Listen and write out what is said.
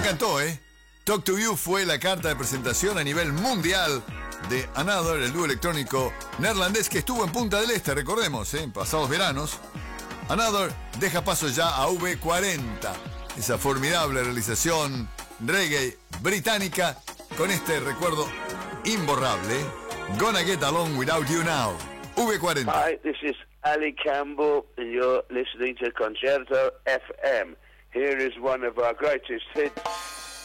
encantó, ¿eh? Talk to You fue la carta de presentación a nivel mundial de Another, el dúo electrónico neerlandés que estuvo en Punta del Este, recordemos, en pasados veranos. Another deja paso ya a V40, esa formidable realización reggae británica con este recuerdo imborrable. Gonna Get Along Without You Now, V40. Hi, this is Ali Campbell and you're listening to Concerto FM. Here is one of our greatest hits.